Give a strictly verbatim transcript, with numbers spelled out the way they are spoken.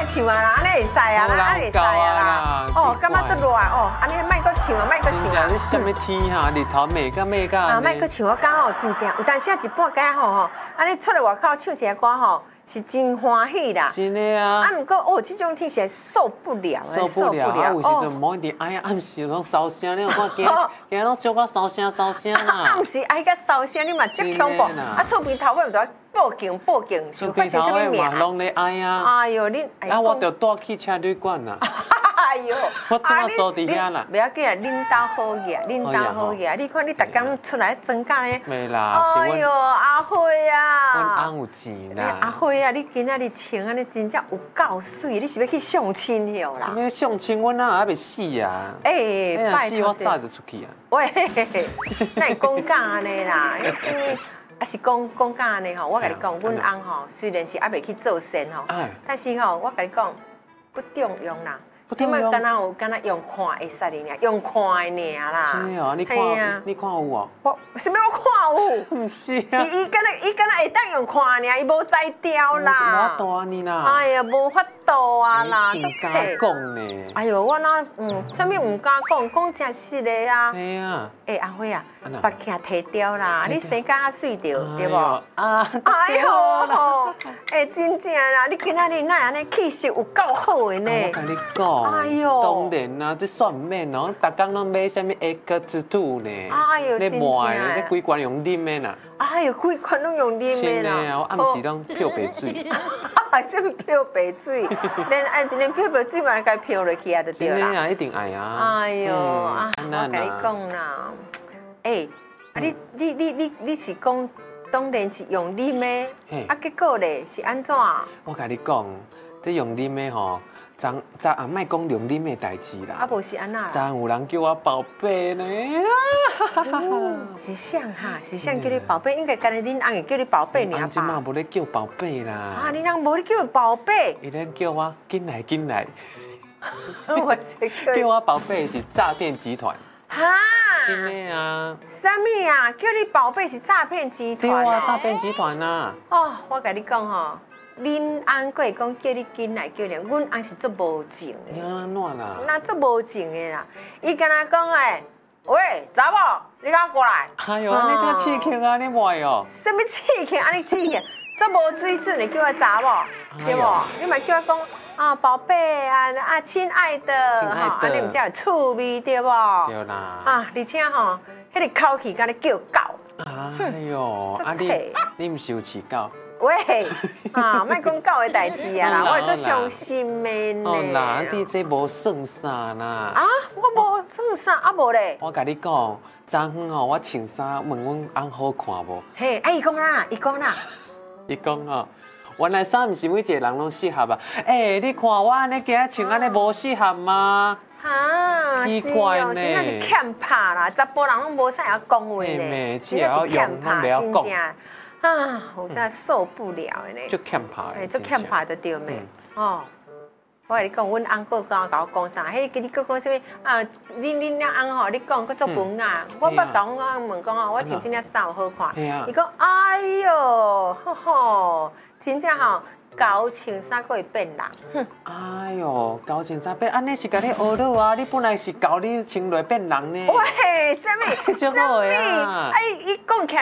唱啊啦，安尼会使啊，咱安尼会使啊啦。哦，感觉足热哦，安尼卖个唱啊，卖个唱啊。 你什么天哈？日头美甲美甲。 啊，卖个唱我讲吼，真正有当时啊一半间吼吼，安尼出来外口唱一下歌吼。 是真欢喜啦， 真的啊！ 啊，毋过哦，这种天实在受不了， 受不了。啊，有时阵某一点，哎呀，暗时拢烧声，你有看今今拢小可烧声烧声啦。 暗时爱甲烧声，你嘛真恐怖。啊，厝边头尾唔得报警报警，是发生什么命？ 拢咧哀啊！ 哎呦，你啊，我着住汽车旅馆啦。 哎呦， 我怎啊坐伫遐啦？ 不要紧啊，恁兜好嘢，恁兜好嘢。你看你逐工出来增加咧。 没啦， 哎呦，阿辉啊！ 阮翁有钱啦。 阿辉啊，你今仔日穿安尼真正有够水，你是要去相亲了啦？ 什么相亲？阮哪还未死啊？ 哎，拜托，我早就出去啊。 喂，那是讲假安尼啦，啊是讲讲假安尼吼，我甲你讲，阮翁吼虽然是还未去做善吼，但是吼，我甲你讲不中用啦。 即摆敢若有敢若用看会使哩尔，用看的尔啦。 是哦，你看，你看有哦。 我什么我看有？ 唔是啊。 是伊敢若伊敢若会当用看尔，伊无才调啦。 我大你啦。 哎呀，无法度啊啦， 真敢讲呢。 哎呦，我哪嗯，啥物唔敢讲，讲真实的啊。 系啊。 哎，阿辉啊，别徛提掉啦，你生甲水着对无？ 啊。 哎呦吼，哎，真正啦，你今仔日哪安尼气色有够好的呢？ 我甲你讲。 哎呦，当然啦，这算唔免哦，逐工拢买啥物 X 二呢？ 哎呦，真正， 你规罐用啉的啦。 哎呦，规罐拢用啉的啦。 真的啊，我暗时拢漂白水。 什么漂白水？连哎连漂白水嘛，该漂落去啊，就对啦。 真的啊，一定爱啊。 哎呦，啊，我甲你讲啦，哎，啊你你你你你是讲当然是用啉的，啊结果咧是安怎？ 我甲你讲，这用啉的吼。 昨昨啊，莫讲用啉的代志啦。 啊，无是安那。 昨有人叫我宝贝呢。 是谁哈？是谁叫你宝贝？应该干你恁翁会叫你宝贝尔吧？ 今嘛无咧叫宝贝啦。 啊，恁翁无咧叫宝贝。 伊咧叫我进来进来。 我是叫我宝贝是诈骗集团。 哈？ 真的啊。 什么啊？叫你宝贝是诈骗集团？ 对啊，诈骗集团啊。 哦，我甲你讲吼。 恁翁过会讲叫你进来叫你，阮翁是足无情的。 你安怎啦？ 那足无情的啦！伊敢若讲诶，喂，查某，你甲我过来。 哎呦，你这刺激啊，你坏哦。 什么刺激？安尼刺激？足无水准的叫我查某，对无？你嘛叫我讲啊，宝贝啊啊，亲爱的，哈，安尼毋才有趣味，对无？ 对啦。 啊，而且吼，迄个口气敢若叫狗。 哎呦，啊你你毋是有饲狗？ 喂，啊，莫讲狗的代志啊啦，我做伤心的呢。 哦啦，你这无算啥啦。 啊，我无算啥，啊无咧。 我甲你讲，昨昏吼，我穿衫问阮翁好看无？ 嘿，哎，伊讲啦，伊讲啦。 伊讲吼，原来衫毋是每一个人拢适合啊。哎，你看我安尼今日穿安尼无适合吗？ 啊， 奇怪呢， 真正是欠拍啦，查甫人拢无啥晓讲话呢，真正是欠拍，真正。 啊，我真的受不了的呢！ 就欠拍， 哎，就欠拍就对咩？哦，我跟你讲，阮翁哥刚甲我讲啥？嘿，跟你哥讲什么？啊，恁恁两翁吼，你讲佮做文啊？我捌甲阮翁问讲哦，我穿这件衫有好看。伊讲，哎哟，吼吼，真正吼，高穿衫佫会变人。 哎哟，高穿衫变，安尼是甲你学落啊？你本来是高，你穿落变人呢？ 喂，什么？ 什么？哎， 伊讲起来。